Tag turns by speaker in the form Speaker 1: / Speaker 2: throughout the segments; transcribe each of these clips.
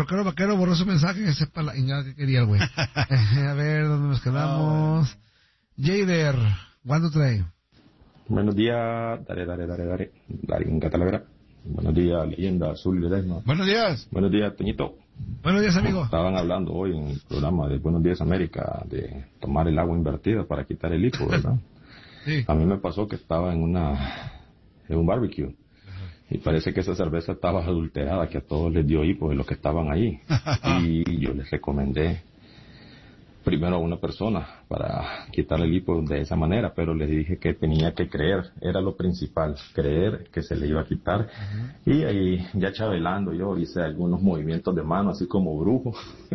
Speaker 1: rockero vaquero borró su mensaje, que sepa la ingada que quería el güey. A ver, ¿dónde nos quedamos? Jader, ¿cuándo trae?
Speaker 2: Buenos días, dale, en Catalavera. Buenos días, leyenda azul de Ledesma.
Speaker 3: Buenos días.
Speaker 2: Buenos días, Toñito.
Speaker 1: Buenos días, amigo.
Speaker 2: Estaban hablando hoy en el programa de Buenos Días América de tomar el agua invertida para quitar el hipo, ¿verdad?
Speaker 1: Sí.
Speaker 2: A mí me pasó que estaba en un barbecue y parece que esa cerveza estaba adulterada, que a todos les dio hipo de los que estaban ahí. Y yo les recomendé primero a una persona para quitar el hipo de esa manera, pero les dije que tenía que creer, era lo principal, creer que se le iba a quitar. Y ahí ya chavelando yo hice algunos movimientos de mano así como brujo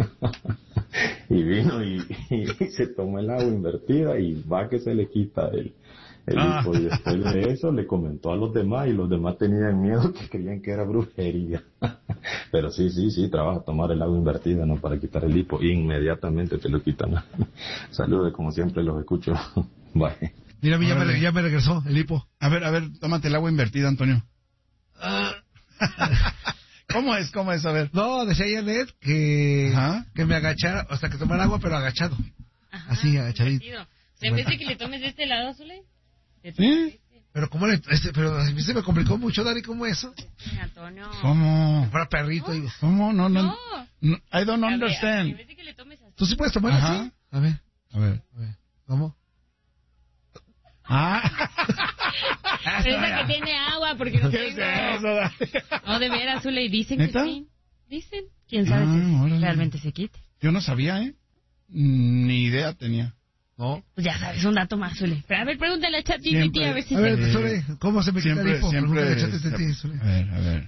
Speaker 2: y vino y se tomó el agua invertida y va que se le quita el hipo. Y después de eso le comentó a los demás y los demás tenían miedo, que creían que era brujería. Pero sí, trabaja tomar el agua invertida, ¿no? Para quitar el hipo, y inmediatamente te lo quitan. Saludos, como siempre los escucho. Bye.
Speaker 1: Mira, ya me regresó el hipo.
Speaker 3: A ver, tómate el agua invertida, Antonio. ¿Cómo es? A ver.
Speaker 1: No, decía Janet que me agachara, hasta que tomara agua, pero agachado.
Speaker 4: Ajá,
Speaker 1: así, agachadito.
Speaker 4: En vez de que le tomes de este lado, Zule.
Speaker 1: ¿Sí? Pero ¿cómo pero a mí se me complicó mucho, Dari, ¿cómo eso?
Speaker 4: Antonio.
Speaker 3: ¿Cómo?
Speaker 1: Para perrito. ¿No?
Speaker 3: ¿Cómo? No. I don't understand.
Speaker 4: En vez de que le tomes así.
Speaker 1: ¿Tú sí puedes tomar así? A ver. ¿Cómo?
Speaker 4: Piensa que tiene agua porque no tengo. No, de veras, Zule, dicen
Speaker 3: ¿neta?
Speaker 4: que sí. Dicen. ¿Quién sabe si realmente se quite?
Speaker 3: Yo no sabía, Ni idea tenía.
Speaker 1: No.
Speaker 4: Pues ya sabes, un dato más, Zule. Pero a ver, pregúntale a ChatGPT a ver si
Speaker 1: a ver, Zule, ¿cómo se me quita el hipo?
Speaker 3: Siempre. A ver.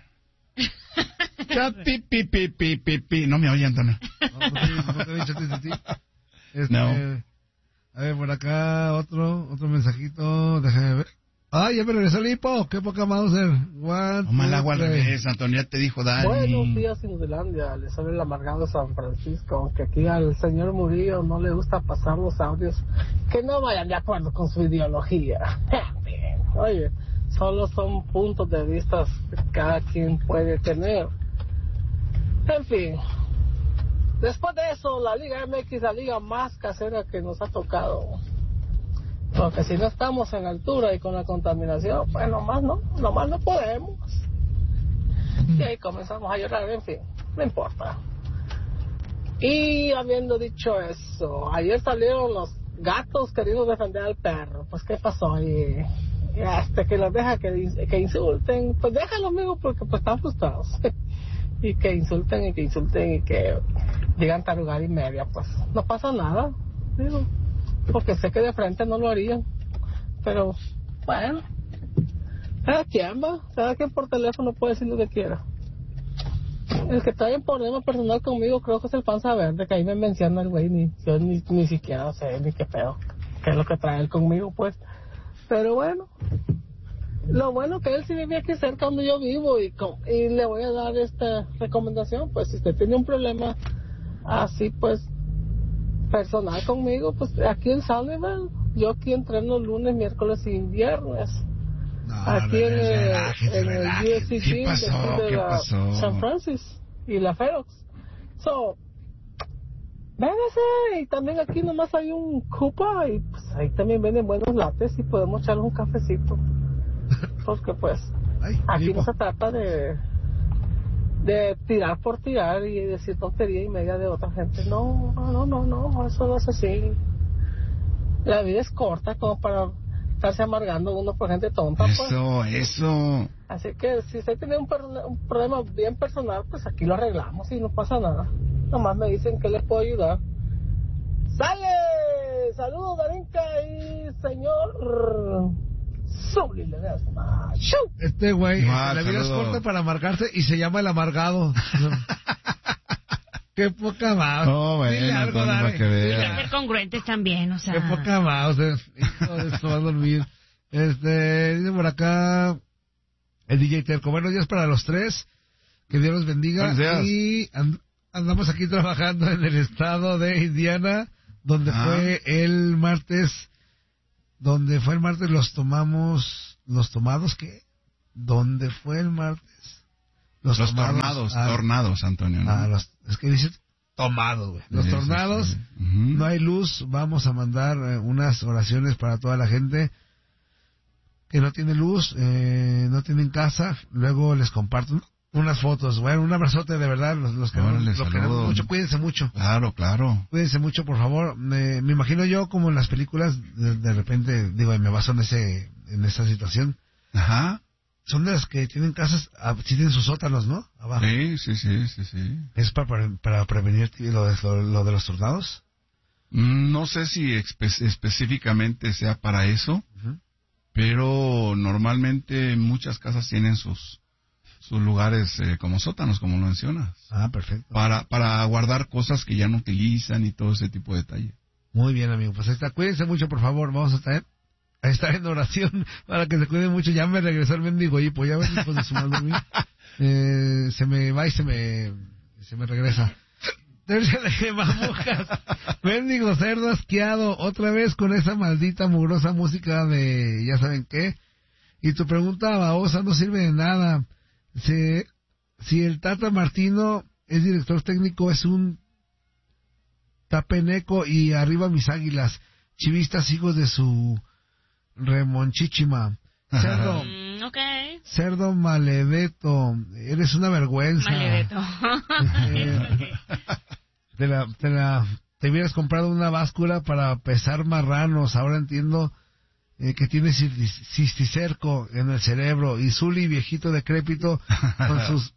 Speaker 3: ChatGPT. No me oye, Antonio.
Speaker 1: ¿No te he dicho ChatGPT?
Speaker 3: No.
Speaker 1: A ver, por acá, otro mensajito. Déjame ver. ¡Ay, ya me regresó el hipo! ¡Qué poca Mauser!
Speaker 3: Toma el agua al revés, Antonio, ya te dijo Dani.
Speaker 5: Buenos días, Inutilandia. Les habla el amargado San Francisco. Aunque aquí al señor Murillo no le gusta pasar los audios que no vayan de acuerdo con su ideología. Oye, solo son puntos de vista que cada quien puede tener. En fin. Después de eso, la Liga MX, la liga más casera que nos ha tocado. Porque si no estamos en altura y con la contaminación, pues nomás no podemos. Y ahí comenzamos a llorar, en fin, no importa. Y habiendo dicho eso, ayer salieron los gatos queriendo defender al perro. Pues ¿qué pasó? Y hasta que los deja que insulten, pues déjalos, amigos, porque pues están frustrados. Y que insulten y que digan tarugar y media, pues no pasa nada, digo. Porque sé que de frente no lo harían, pero bueno, cada quien por teléfono puede decir lo que quiera. El que trae un problema personal conmigo creo que es el panza verde, que ahí me menciona el güey, yo ni siquiera sé ni qué pedo, qué es lo que trae él conmigo, pues. Pero bueno, lo bueno que él sí vive aquí cerca donde yo vivo, y le voy a dar esta recomendación, pues si usted tiene un problema así, pues personal conmigo, pues aquí en Sullivan, yo aquí entreno lunes, miércoles y viernes. Aquí en el USC Gym de la San Francis y la Ferox. So, véngase, y también aquí nomás hay un Cupa y pues ahí también venden buenos lates y podemos echarle un cafecito. Porque pues aquí no se trata de tirar por tirar y decir tontería y media de otra gente. No, eso no es así. La vida es corta como para estarse amargando uno por gente tonta.
Speaker 3: Eso.
Speaker 5: Así que si usted tiene un problema bien personal, pues aquí lo arreglamos y no pasa nada. Nomás me dicen que les puedo ayudar. ¡Sale! Saludos, Darinka y señor Zuli Ledesma.
Speaker 1: Este güey, la vida es corta para amargarse y se llama el amargado. Qué poca más.
Speaker 3: No, bueno,
Speaker 1: algo,
Speaker 3: para que vea.
Speaker 4: Hay que ser congruentes también, o sea.
Speaker 1: Qué poca más. Hijo de esto va a dormir. Dice por acá el DJ Terco. Buenos días para los tres. Que Dios los bendiga. Y andamos aquí trabajando en el estado de Indiana, donde fue el martes. ¿Dónde fue el martes? ¿Los tomados qué? ¿Dónde fue el martes?
Speaker 3: Los tornados, Antonio, ¿no?
Speaker 1: Es que dice tomados, güey. Los tornados,
Speaker 3: sí. Uh-huh.
Speaker 1: No hay luz. Vamos a mandar unas oraciones para toda la gente que no tiene luz, no tienen casa. Luego les comparto unas fotos. Bueno, un abrazote de verdad. Los que los queremos mucho. Cuídense mucho.
Speaker 3: Claro.
Speaker 1: Cuídense mucho, por favor. Me imagino yo como en las películas, de repente, digo, me baso en esa situación.
Speaker 3: Ajá.
Speaker 1: Son de las que tienen casas, sí tienen sus sótanos, ¿no? Abajo.
Speaker 3: Sí.
Speaker 1: ¿Es para prevenir lo de los tornados?
Speaker 3: No sé si específicamente sea para eso, uh-huh. Pero normalmente muchas casas tienen sus lugares como sótanos, como lo mencionas.
Speaker 1: Ah, perfecto.
Speaker 3: Para guardar cosas que ya no utilizan y todo ese tipo de detalle.
Speaker 1: Muy bien, amigo. Pues ahí está. Cuídense mucho, por favor. Vamos a estar en oración para que se cuiden mucho. Ya me regresó el mendigo hipo. Ya ven, hijos de su madre mía. Se me va y se me regresa. De mamujas. Mendigo cerdo asqueado. Otra vez con esa maldita mugrosa música de ya saben qué. Y tu pregunta babosa no sirve de nada. Si el Tata Martino es director técnico, es un tapeneco y arriba mis águilas. Chivistas hijos de su remonchichima. Cerdo.
Speaker 4: Okay.
Speaker 1: Cerdo maledeto. Eres una vergüenza.
Speaker 4: Maledeto.
Speaker 1: Te hubieras comprado una báscula para pesar marranos. Ahora entiendo que tienes cisticerco en el cerebro. Y Zuli, viejito decrépito, con sus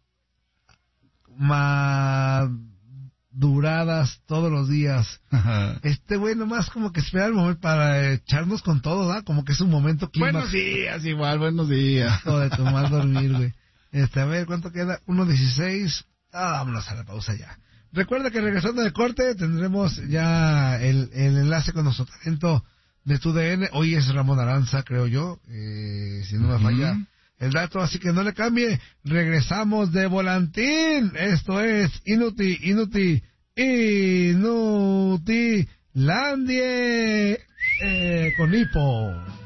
Speaker 1: maduradas todos los días. Güey nomás como que espera el momento para echarnos con todo, ¿da? Como que es un momento clímax.
Speaker 3: Buenos días, igual, buenos días.
Speaker 1: Todo de tu mal dormir, güey. A ver, ¿cuánto queda? 1:16. Vámonos a la pausa ya. Recuerda que regresando de corte tendremos ya el enlace con nuestro talento de TUDN. Hoy es Ramón Aranza, creo yo, si no me falla el dato, así que no le cambie. Regresamos de volantín. Esto es Inutilandie con Hipo.